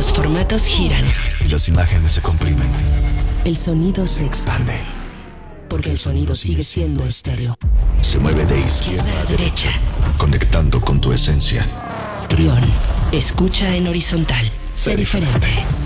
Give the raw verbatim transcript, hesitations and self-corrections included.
Los formatos giran. Y las imágenes se comprimen. El sonido se expande. Porque el sonido sigue siendo estéreo. Se mueve de izquierda a derecha, conectando con tu esencia. Trión, escucha en horizontal. Sé diferente.